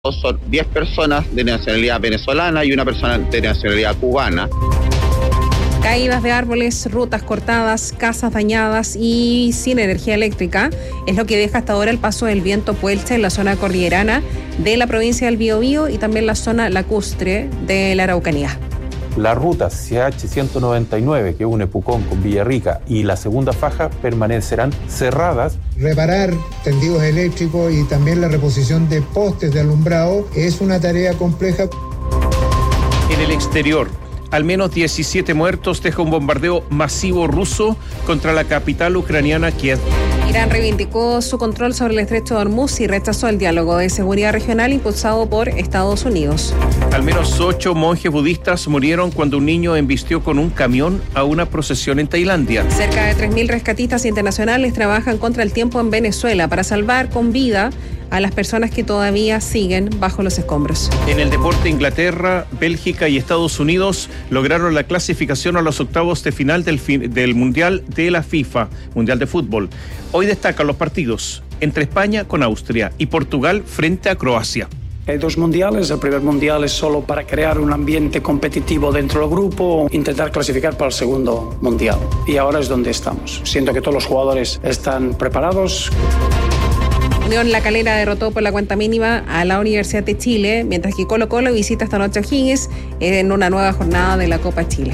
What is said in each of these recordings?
Son 10 personas de nacionalidad venezolana y una persona de nacionalidad cubana. Caídas de árboles, rutas cortadas, casas dañadas y sin energía eléctrica es lo que deja hasta ahora el paso del viento Puelche en la zona cordillerana de la provincia del Biobío y también la zona lacustre de la Araucanía. La ruta CH-199 que une Pucón con Villarrica y la segunda faja permanecerán cerradas. Reparar tendidos eléctricos y también la reposición de postes de alumbrado es una tarea compleja. En el exterior, al menos 17 muertos deja un bombardeo masivo ruso contra la capital ucraniana Kiev. Irán reivindicó su control sobre el estrecho de Hormuz y rechazó el diálogo de seguridad regional impulsado por Estados Unidos. Al menos 8 monjes budistas murieron cuando un niño embistió con un camión a una procesión en Tailandia. Cerca de 3.000 rescatistas internacionales trabajan contra el tiempo en Venezuela para salvar con vida a las personas que todavía siguen bajo los escombros. En el deporte, Inglaterra, Bélgica y Estados Unidos lograron la clasificación a los octavos de final del Mundial de la FIFA, Mundial de Fútbol. Hoy destacan los partidos entre España con Austria y Portugal frente a Croacia. Hay 2 mundiales, el primer mundial es solo para crear un ambiente competitivo dentro del grupo, intentar clasificar para el segundo mundial. Y ahora es donde estamos. Siento que todos los jugadores están preparados. Unión La Calera derrotó por la cuenta mínima a la Universidad de Chile, mientras que Colo-Colo visita esta noche a O'Higgins en una nueva jornada de la Copa Chile.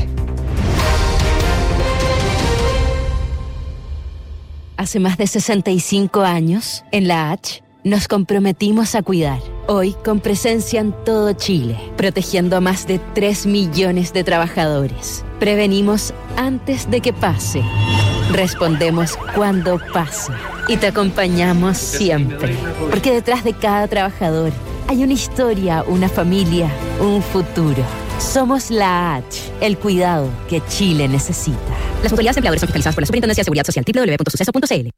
Hace más de 65 años, en la H, nos comprometimos a cuidar. Hoy, con presencia en todo Chile, protegiendo a más de 3 millones de trabajadores. Prevenimos antes de que pase. Respondemos cuando pasa. Y te acompañamos siempre. Porque detrás de cada trabajador hay una historia, una familia, un futuro. Somos la H, el cuidado que Chile necesita. Las autoridades empleadoras son fiscalizadas por la Superintendencia de Seguridad Social, www.suceso.cl.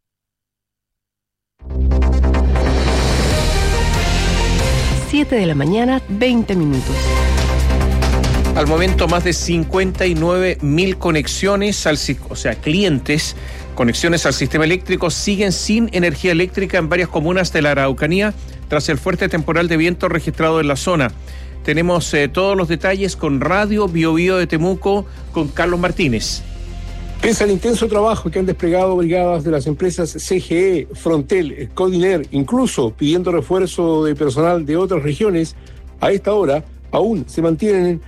7 de la mañana, 20 minutos. Al momento, más de 59.000 conexiones, clientes, conexiones al sistema eléctrico siguen sin energía eléctrica en varias comunas de la Araucanía tras el fuerte temporal de viento registrado en la zona. Tenemos todos los detalles con Radio Biobío de Temuco, con Carlos Martínez. Pese al intenso trabajo que han desplegado brigadas de las empresas CGE, Frontel, Codiner, incluso pidiendo refuerzo de personal de otras regiones, a esta hora aún se mantienen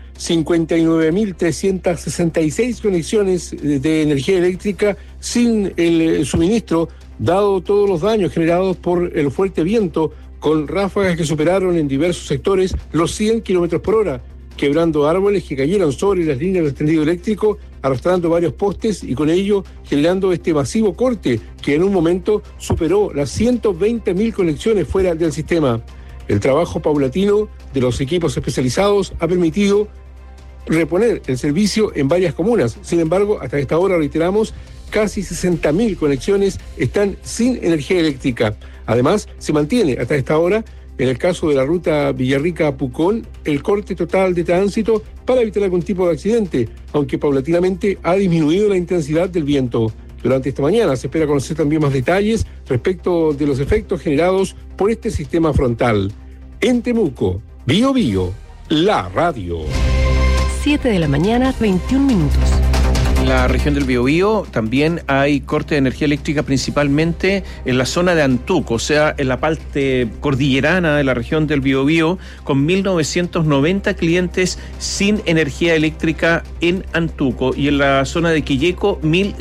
59.366 conexiones de energía eléctrica sin el suministro, dado todos los daños generados por el fuerte viento, con ráfagas que superaron en diversos sectores los 100 kilómetros por hora, quebrando árboles que cayeron sobre las líneas de tendido eléctrico, arrastrando varios postes y con ello generando este masivo corte que en un momento superó las 120.000 conexiones fuera del sistema. El trabajo paulatino de los equipos especializados ha permitido reponer el servicio en varias comunas. Sin embargo, hasta esta hora, reiteramos, casi 60.000 conexiones están sin energía eléctrica. Además, se mantiene hasta esta hora, en el caso de la ruta Villarrica-Pucón, el corte total de tránsito para evitar algún tipo de accidente, aunque paulatinamente ha disminuido la intensidad del viento. Durante esta mañana se espera conocer también más detalles respecto de los efectos generados por este sistema frontal. En Temuco, Biobío, la radio. 7 de la mañana, 21 minutos. En la región del Biobío también hay corte de energía eléctrica, principalmente en la zona de Antuco, o sea, en la parte cordillerana de la región del Biobío, con 1.990 clientes sin energía eléctrica en Antuco, y en la zona de Quilleco,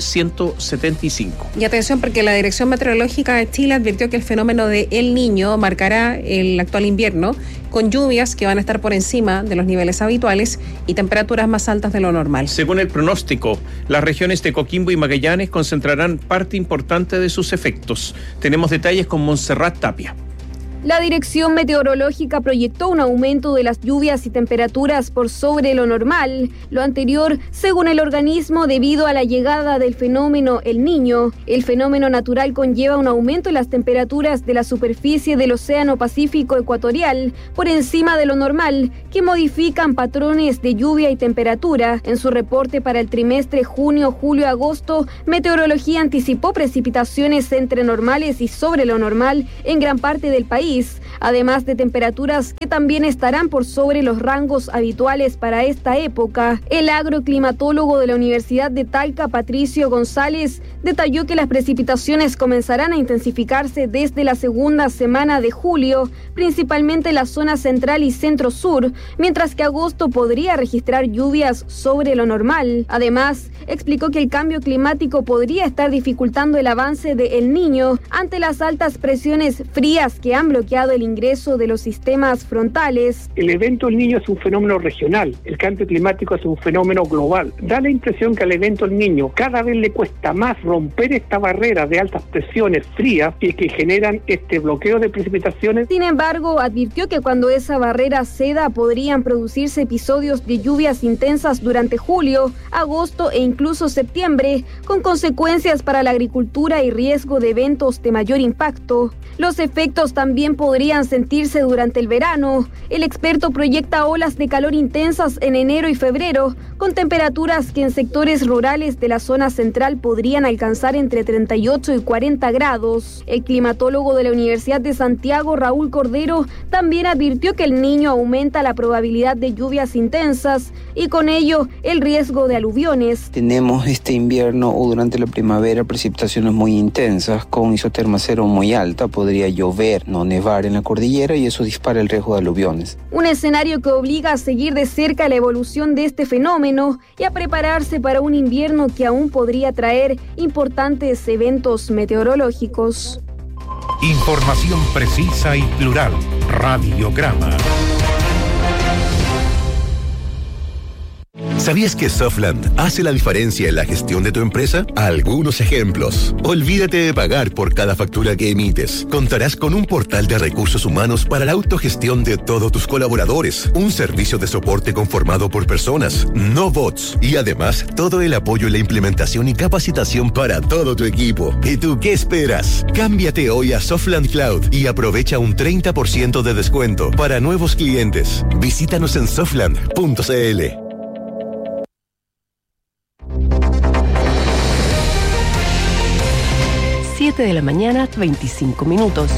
1.175. Y atención, porque la Dirección Meteorológica de Chile advirtió que el fenómeno de El Niño marcará el actual invierno, con lluvias que van a estar por encima de los niveles habituales y temperaturas más altas de lo normal. Según el pronóstico, las regiones de Coquimbo y Magallanes concentrarán parte importante de sus efectos. Tenemos detalles con Montserrat Tapia. La Dirección Meteorológica proyectó un aumento de las lluvias y temperaturas por sobre lo normal. Lo anterior, según el organismo, debido a la llegada del fenómeno El Niño. El fenómeno natural conlleva un aumento en las temperaturas de la superficie del Océano Pacífico Ecuatorial por encima de lo normal, que modifican patrones de lluvia y temperatura. En su reporte para el trimestre junio, julio, agosto, Meteorología anticipó precipitaciones entre normales y sobre lo normal en gran parte del país. país, además de temperaturas que también estarán por sobre los rangos habituales para esta época. El agroclimatólogo de la Universidad de Talca, Patricio González, detalló que las precipitaciones comenzarán a intensificarse desde la segunda semana de julio, principalmente en la zona central y centro-sur, mientras que agosto podría registrar lluvias sobre lo normal. Además, explicó que el cambio climático podría estar dificultando el avance de El Niño ante las altas presiones frías que han bloqueado el ingreso de los sistemas frontales. El evento El Niño es un fenómeno regional, el cambio climático es un fenómeno global. Da la impresión que al evento El Niño cada vez le cuesta más romper esta barrera de altas presiones frías y que generan este bloqueo de precipitaciones. Sin embargo, advirtió que cuando esa barrera ceda podrían producirse episodios de lluvias intensas durante julio, agosto e incluso septiembre, con consecuencias para la agricultura y riesgo de eventos de mayor impacto. Los efectos también podrían sentirse durante el verano. El experto proyecta olas de calor intensas en enero y febrero, con temperaturas que en sectores rurales de la zona central podrían alcanzar entre 38 y 40 grados. El climatólogo de la Universidad de Santiago, Raúl Cordero, también advirtió que El Niño aumenta la probabilidad de lluvias intensas y con ello el riesgo de aluviones. Tenemos este invierno o durante la primavera precipitaciones muy intensas con isoterma cero muy alta. Podría llover, no nevar en la cordillera y eso dispara el riesgo de aluviones. Un escenario que obliga a seguir de cerca la evolución de este fenómeno y a prepararse para un invierno que aún podría traer importantes eventos meteorológicos. Información precisa y plural. Radiograma. ¿Sabías que Softland hace la diferencia en la gestión de tu empresa? Algunos ejemplos. Olvídate de pagar por cada factura que emites. Contarás con un portal de recursos humanos para la autogestión de todos tus colaboradores. Un servicio de soporte conformado por personas, no bots. Y además, todo el apoyo en la implementación y capacitación para todo tu equipo. ¿Y tú qué esperas? Cámbiate hoy a Softland Cloud y aprovecha un 30% de descuento para nuevos clientes. Visítanos en softland.cl. 7 de la mañana, 25 minutos.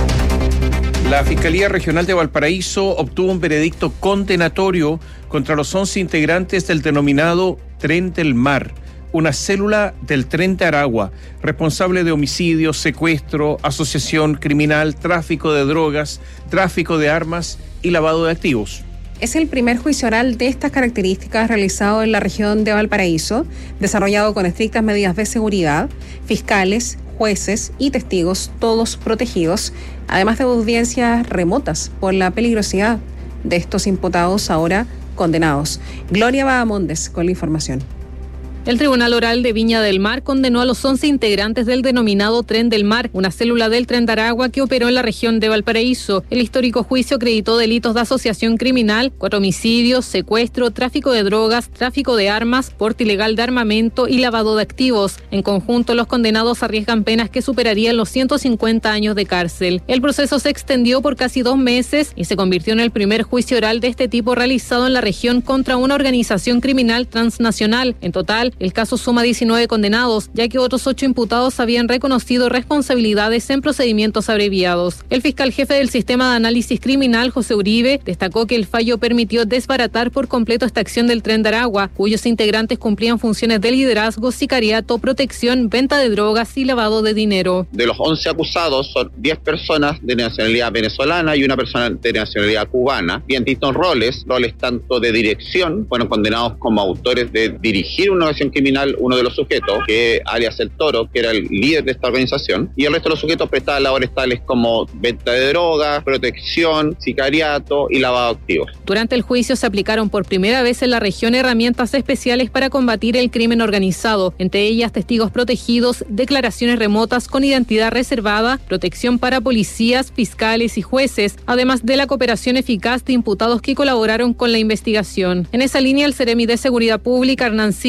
La Fiscalía Regional de Valparaíso obtuvo un veredicto condenatorio contra los 11 integrantes del denominado Tren del Mar, una célula del Tren de Aragua, responsable de homicidio, secuestro, asociación criminal, tráfico de drogas, tráfico de armas y lavado de activos. Es el primer juicio oral de estas características realizado en la región de Valparaíso, desarrollado con estrictas medidas de seguridad, fiscales, jueces y testigos, todos protegidos, además de audiencias remotas por la peligrosidad de estos imputados ahora condenados. Gloria Bahamondes con la información. El Tribunal Oral de Viña del Mar condenó a los 11 integrantes del denominado Tren del Mar, una célula del Tren de Aragua que operó en la región de Valparaíso. El histórico juicio acreditó delitos de asociación criminal, 4 homicidios, secuestro, tráfico de drogas, tráfico de armas, porte ilegal de armamento y lavado de activos. En conjunto, los condenados arriesgan penas que superarían los 150 años de cárcel. El proceso se extendió por casi 2 meses y se convirtió en el primer juicio oral de este tipo realizado en la región contra una organización criminal transnacional. En total, el caso suma 19 condenados, ya que otros 8 imputados habían reconocido responsabilidades en procedimientos abreviados. El fiscal jefe del Sistema de Análisis Criminal, José Uribe, destacó que el fallo permitió desbaratar por completo esta acción del Tren de Aragua, cuyos integrantes cumplían funciones de liderazgo, sicariato, protección, venta de drogas y lavado de dinero. De los 11 acusados, son 10 personas de nacionalidad venezolana y una persona de nacionalidad cubana, bien distintos roles tanto de dirección, fueron condenados como autores de dirigir una organización criminal, uno de los sujetos, que alias El Toro, que era el líder de esta organización, y el resto de los sujetos prestaban labores tales como venta de drogas, protección, sicariato y lavado de activos. Durante el juicio se aplicaron por primera vez en la región herramientas especiales para combatir el crimen organizado, entre ellas testigos protegidos, declaraciones remotas con identidad reservada, protección para policías, fiscales y jueces, además de la cooperación eficaz de imputados que colaboraron con la investigación. En esa línea, el Seremi de Seguridad Pública, Hernán Silva, afirmó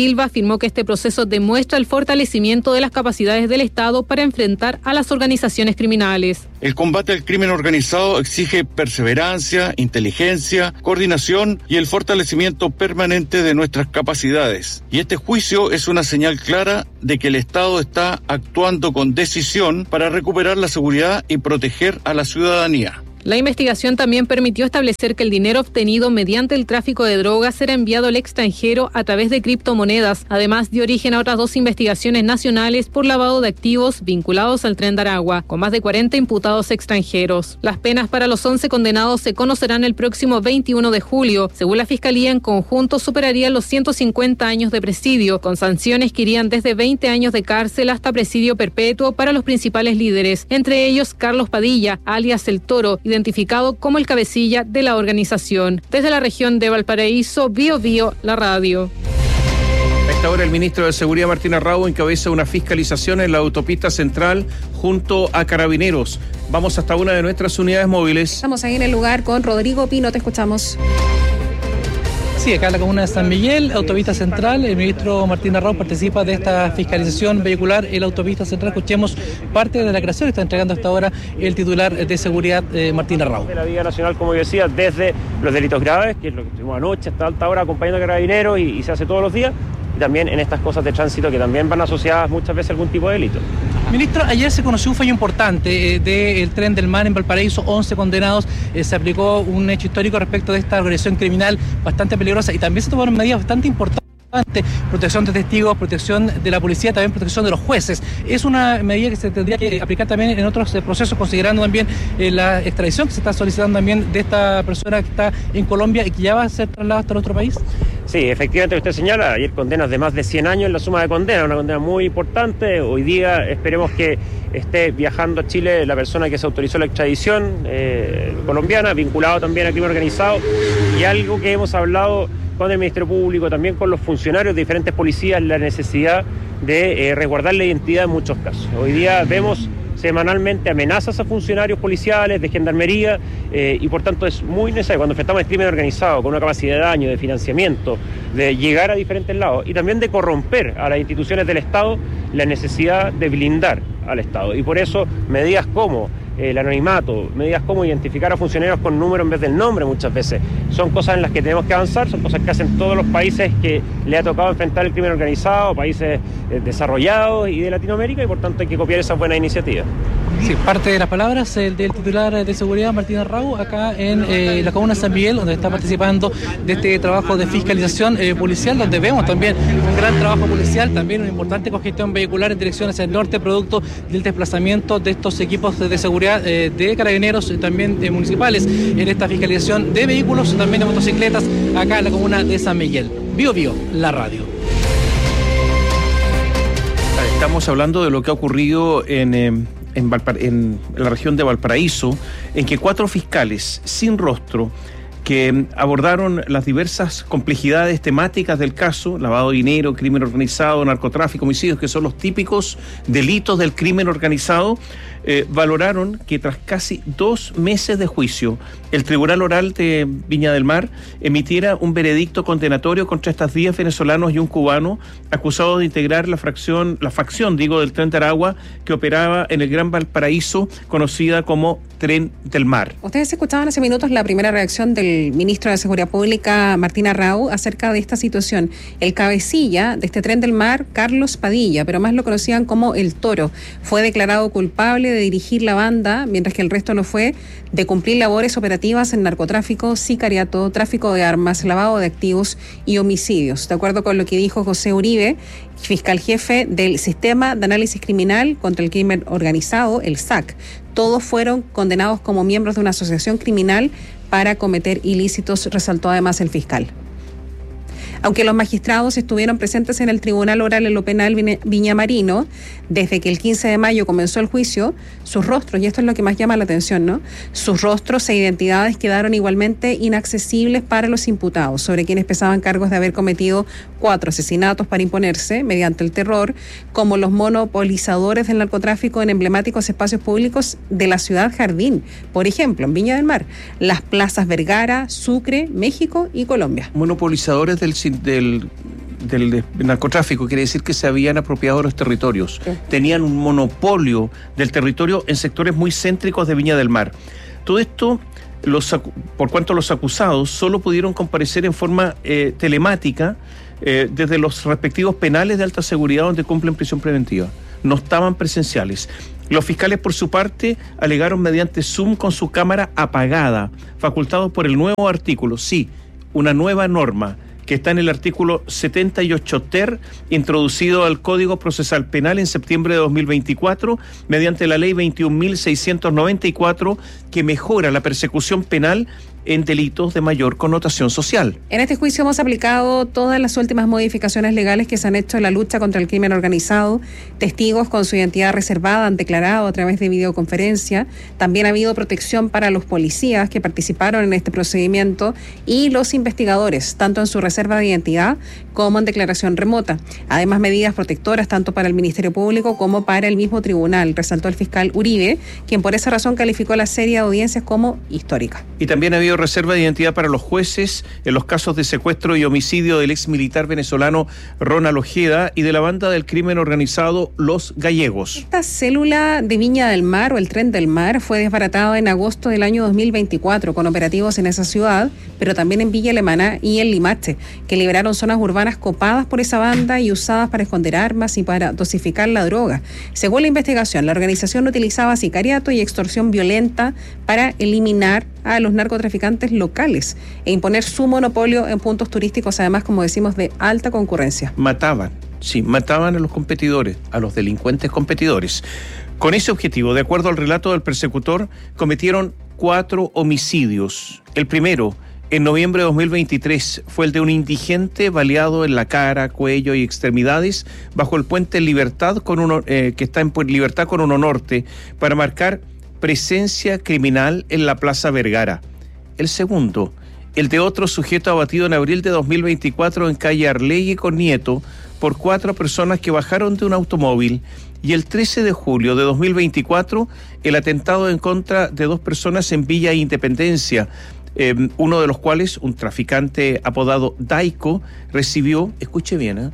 afirmó que este proceso demuestra el fortalecimiento de las capacidades del Estado para enfrentar a las organizaciones criminales. El combate al crimen organizado exige perseverancia, inteligencia, coordinación y el fortalecimiento permanente de nuestras capacidades. Y este juicio es una señal clara de que el Estado está actuando con decisión para recuperar la seguridad y proteger a la ciudadanía. La investigación también permitió establecer que el dinero obtenido mediante el tráfico de drogas era enviado al extranjero a través de criptomonedas. Además, dio origen a otras 2 investigaciones nacionales por lavado de activos vinculados al Tren de Aragua, con más de 40 imputados extranjeros. Las penas para los 11 condenados se conocerán el próximo 21 de julio. Según la Fiscalía, en conjunto superarían los 150 años de presidio, con sanciones que irían desde 20 años de cárcel hasta presidio perpetuo para los principales líderes, entre ellos Carlos Padilla, alias El Toro, identificado como el cabecilla de la organización. Desde la región de Valparaíso, Bio Bio, la radio. A esta hora el ministro de Seguridad, Martín Arrau, encabeza una fiscalización en la autopista central junto a Carabineros. Vamos hasta una de nuestras unidades móviles. Estamos ahí en el lugar con Rodrigo Pino, te escuchamos. Sí, acá en la comuna de San Miguel, autopista central, el ministro Martín Arrau participa de esta fiscalización vehicular en la autopista central. Escuchemos parte de la creación que está entregando hasta ahora el titular de seguridad, Martín Arrau. De la vía nacional, como yo decía, desde los delitos graves, que es lo que tuvimos anoche hasta alta hora acompañando a Carabineros y se hace todos los días, y también en estas cosas de tránsito que también van asociadas muchas veces a algún tipo de delito. Ministro, ayer se conoció un fallo importante del Tren del Mar en Valparaíso, 11 condenados, se aplicó un hecho histórico respecto de esta organización criminal bastante peligrosa y también se tomaron medidas bastante importantes. Protección de testigos, protección de la policía, también protección de los jueces. Es una medida que se tendría que aplicar también en otros procesos, considerando también la extradición que se está solicitando también de esta persona que está en Colombia y que ya va a ser trasladada hasta nuestro país. Sí, efectivamente, usted señala, ayer condenas de más de 100 años en la suma de condenas, una condena muy importante. Hoy día esperemos que esté viajando a Chile la persona que se autorizó la extradición colombiana, vinculado también al crimen organizado, y algo que hemos hablado con el Ministerio Público, también con los funcionarios de diferentes policías, la necesidad de resguardar la identidad en muchos casos. Hoy día vemos semanalmente amenazas a funcionarios policiales, de gendarmería, y por tanto es muy necesario, cuando enfrentamos el crimen organizado con una capacidad de daño, de financiamiento, de llegar a diferentes lados y también de corromper a las instituciones del Estado, la necesidad de blindar al Estado. Y por eso medidas como el anonimato, medidas como identificar a funcionarios con número en vez del nombre muchas veces, son cosas en las que tenemos que avanzar, son cosas que hacen todos los países que le ha tocado enfrentar el crimen organizado, países desarrollados y de Latinoamérica, y por tanto hay que copiar esas buenas iniciativas. Sí, parte de las palabras del titular de seguridad, Martín Arrau, acá en la comuna de San Miguel, donde está participando de este trabajo de fiscalización policial, donde vemos también un gran trabajo policial, también una importante congestión vehicular en dirección hacia el norte, producto del desplazamiento de estos equipos de seguridad de Carabineros, también de municipales, en esta fiscalización de vehículos, también de motocicletas, acá en la comuna de San Miguel. Bio Bio, la radio. Estamos hablando de lo que ha ocurrido en la región de Valparaíso, en que 4 fiscales sin rostro que abordaron las diversas complejidades temáticas del caso, lavado de dinero, crimen organizado, narcotráfico, homicidios, que son los típicos delitos del crimen organizado, valoraron que tras casi 2 meses de juicio, el Tribunal Oral de Viña del Mar emitiera un veredicto condenatorio contra estas 10 venezolanos y un cubano acusados de integrar la facción del Tren de Aragua que operaba en el Gran Valparaíso, conocida como Tren del Mar. Ustedes escuchaban hace minutos la primera reacción del ministro de Seguridad Pública, Martín Arrau, acerca de esta situación. El cabecilla de este Tren del Mar, Carlos Padilla, pero más lo conocían como El Toro, fue declarado culpable de dirigir la banda, mientras que el resto lo fue de cumplir labores operativas en narcotráfico, sicariato, tráfico de armas, lavado de activos y homicidios. De acuerdo con lo que dijo José Uribe, fiscal jefe del Sistema de Análisis Criminal contra el Crimen Organizado, el SAC. Todos fueron condenados como miembros de una asociación criminal para cometer ilícitos, resaltó además el fiscal. Aunque los magistrados estuvieron presentes en el Tribunal Oral en lo Penal Viñamarino, desde que el 15 de mayo comenzó el juicio, sus rostros, y esto es lo que más llama la atención, ¿no? Sus rostros e identidades quedaron igualmente inaccesibles para los imputados, sobre quienes pesaban cargos de haber cometido 4 asesinatos para imponerse mediante el terror, como los monopolizadores del narcotráfico en emblemáticos espacios públicos de la ciudad Jardín, por ejemplo, en Viña del Mar, las plazas Vergara, Sucre, México y Colombia. Monopolizadores del del narcotráfico, quiere decir que se habían apropiado los territorios. Sí. Tenían un monopolio del territorio en sectores muy céntricos de Viña del Mar. Todo esto, por cuanto los acusados solo pudieron comparecer en forma telemática desde los respectivos penales de alta seguridad donde cumplen prisión preventiva. No estaban presenciales. Los fiscales, por su parte, alegaron mediante Zoom con su cámara apagada, facultados por el nuevo artículo, sí, una nueva norma que está en el artículo 78 ter, introducido al Código Procesal Penal en septiembre de 2024, mediante la ley 21.694, que mejora la persecución penal en delitos de mayor connotación social. En este juicio hemos aplicado todas las últimas modificaciones legales que se han hecho en la lucha contra el crimen organizado. Testigos con su identidad reservada han declarado a través de videoconferencia. También ha habido protección para los policías que participaron en este procedimiento y los investigadores, tanto en su reserva de identidad como en declaración remota. Además, medidas protectoras tanto para el Ministerio Público como para el mismo tribunal, resaltó el fiscal Uribe, quien por esa razón calificó la serie de audiencias como histórica. Y también ha habido reserva de identidad para los jueces en los casos de secuestro y homicidio del ex militar venezolano Ronald Ojeda y de la banda del crimen organizado Los Gallegos. Esta célula de Viña del Mar o el Tren del Mar fue desbaratada en agosto del año 2024 con operativos en esa ciudad, pero también en Villa Alemana y en Limache, que liberaron zonas urbanas copadas por esa banda y usadas para esconder armas y para dosificar la droga. Según la investigación, la organización utilizaba sicariato y extorsión violenta para eliminar a los narcotraficantes locales e imponer su monopolio en puntos turísticos, además, como decimos, de alta concurrencia. Mataban a los competidores, a los delincuentes competidores. Con ese objetivo, de acuerdo al relato del persecutor, cometieron 4 homicidios. El primero, en noviembre de 2023, fue el de un indigente baleado en la cara, cuello y extremidades bajo el puente Libertad que está en Libertad con 1 Norte, para marcar presencia criminal en la Plaza Vergara. El segundo, el de otro sujeto abatido en abril de 2024 en calle Arlegui con Nieto por 4 personas que bajaron de un automóvil. Y el 13 de julio de 2024, el atentado en contra de 2 personas en Villa Independencia, uno de los cuales, un traficante apodado Daico, recibió, escuche bien,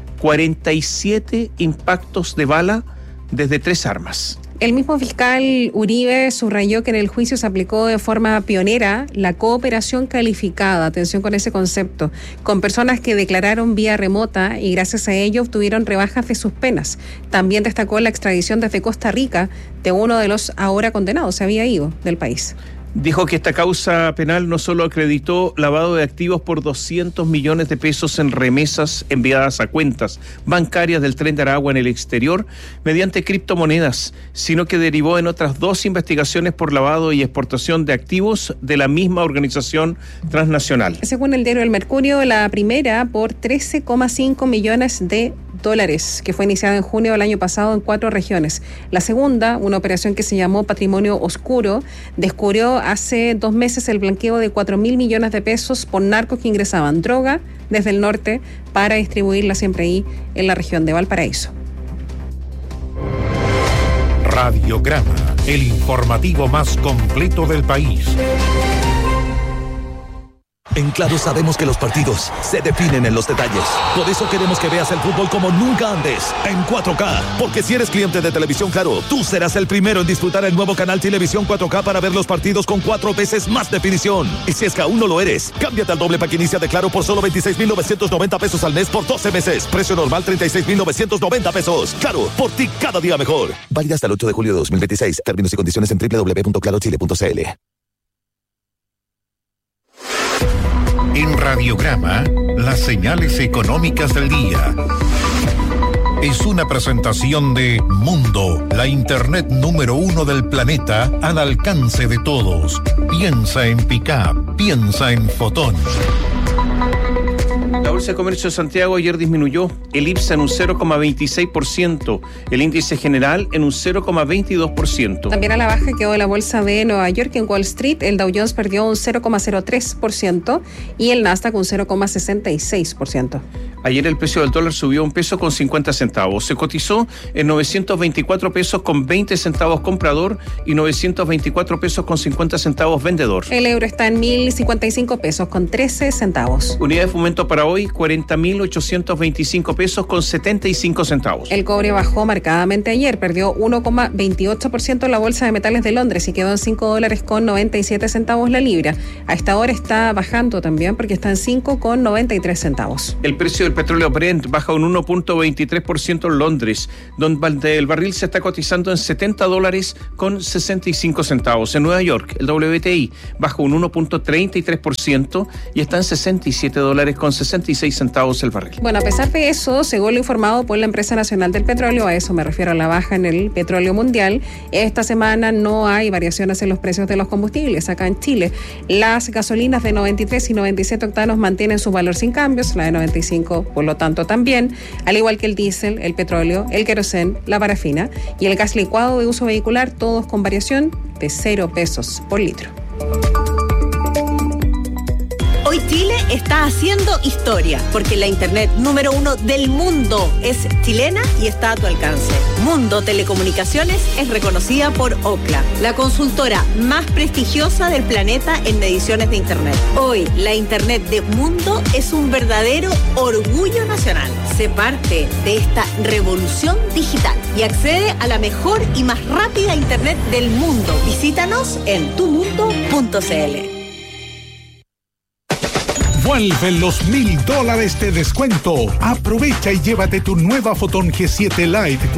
47 impactos de bala desde 3 armas. El mismo fiscal Uribe subrayó que en el juicio se aplicó de forma pionera la cooperación calificada, atención con ese concepto, con personas que declararon vía remota y gracias a ello obtuvieron rebajas de sus penas. También destacó la extradición desde Costa Rica de uno de los ahora condenados, se había ido del país. Dijo que esta causa penal no solo acreditó lavado de activos por 200 millones de pesos en remesas enviadas a cuentas bancarias del Tren de Aragua en el exterior mediante criptomonedas, sino que derivó en otras 2 investigaciones por lavado y exportación de activos de la misma organización transnacional. Según el diario El Mercurio, la primera por 13,5 millones de dólares, que fue iniciada en junio del año pasado en 4 regiones. La segunda, una operación que se llamó Patrimonio Oscuro, descubrió hace 2 meses el blanqueo de 4.000 millones de pesos por narcos que ingresaban droga desde el norte para distribuirla siempre ahí en la región de Valparaíso. Radiograma, el informativo más completo del país. En Claro sabemos que los partidos se definen en los detalles. Por eso queremos que veas el fútbol como nunca antes, en 4K. Porque si eres cliente de Televisión Claro, tú serás el primero en disfrutar el nuevo canal Televisión 4K para ver los partidos con 4 veces más definición. Y si es que aún no lo eres, cámbiate al doble pack inicia de Claro por solo 26,990 pesos al mes por 12 meses. Precio normal 36,990 pesos. Claro, por ti cada día mejor. Válida hasta el 8 de julio de 2026. Términos y condiciones en www.clarochile.cl. En Radiograma, las señales económicas del día. Es una presentación de Mundo, la internet número 1 del planeta al alcance de todos. Piensa en Pickup, piensa en Fotón. La Bolsa de Comercio de Santiago ayer disminuyó, el IPSA en un 0,26%, el índice general en un 0,22%. También a la baja quedó la Bolsa de Nueva York. En Wall Street el Dow Jones perdió un 0,03% y el Nasdaq un 0,66%. Ayer el precio del dólar subió $1.50. Se cotizó en 924 pesos con 20 centavos comprador y 924 pesos con 50 centavos vendedor. El euro está en 1.055 pesos con 13 centavos. Unidad de fomento para hoy, barril 40.825 pesos con 75 centavos. El cobre bajó marcadamente ayer, perdió 1,28% en la Bolsa de Metales de Londres y quedó en $5.97 la libra. A esta hora está bajando también porque está en $5,93. El precio del petróleo Brent baja un 1,23% en Londres, donde el barril se está cotizando en $70 con 65 centavos. En Nueva York, el WTI baja un 1,33% y está en $67 con 66 centavos el barril. Bueno, a pesar de eso, según lo informado por la Empresa Nacional del Petróleo, a eso me refiero a la baja en el petróleo mundial, esta semana no hay variaciones en los precios de los combustibles. Acá en Chile, las gasolinas de 93 y 97 octanos mantienen su valor sin cambios, la de 95 por lo tanto también, al igual que el diésel, el petróleo, el querosén, la parafina y el gas licuado de uso vehicular, todos con variación de 0 pesos por litro. Hoy Chile está haciendo historia, porque la internet número 1 del mundo es chilena y está a tu alcance. Mundo Telecomunicaciones es reconocida por Ookla, la consultora más prestigiosa del planeta en mediciones de internet. Hoy, la internet de Mundo es un verdadero orgullo nacional. Sé parte de esta revolución digital y accede a la mejor y más rápida internet del mundo. Visítanos en tumundo.cl. Vuelven los $1,000 de descuento. Aprovecha y llévate tu nueva Photon G7 Lite